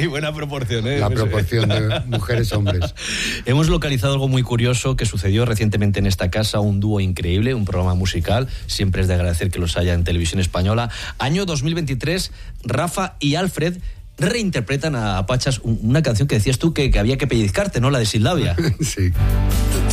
Sí, buena proporción, ¿eh? La proporción de mujeres-hombres. Hemos localizado algo muy curioso que sucedió recientemente en esta casa, un dúo increíble, un programa musical, siempre es de agradecer que los haya en Televisión Española. Año 2023, Rafa y Alfred reinterpretan a Pachas una canción que decías tú que había que pellizcarte, ¿no? La de Sildavia. Sí.